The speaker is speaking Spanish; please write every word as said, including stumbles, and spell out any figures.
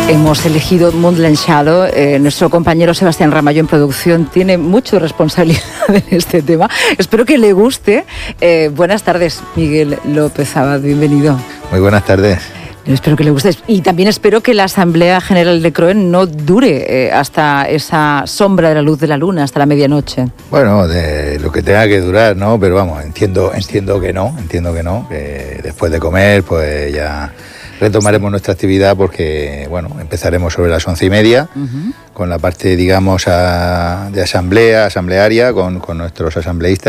Hemos elegido Moonland Shadow. Eh, nuestro compañero Sebastián Ramallo en producción tiene mucha responsabilidad en este tema. Espero que le guste. Eh, buenas tardes, Miguel López Abad, bienvenido. Muy buenas tardes. Espero que le guste. Y también espero que la Asamblea General de CROEN no dure eh, hasta esa sombra de la luz de la luna, hasta la medianoche. Bueno, de lo que tenga que durar, ¿no? Pero vamos, entiendo, entiendo que no, entiendo que no, que después de comer, pues ya retomaremos nuestra actividad porque, bueno, empezaremos sobre las once y media uh-huh. con la parte, digamos, a, de asamblea, asamblearia, con, con nuestros asambleístas.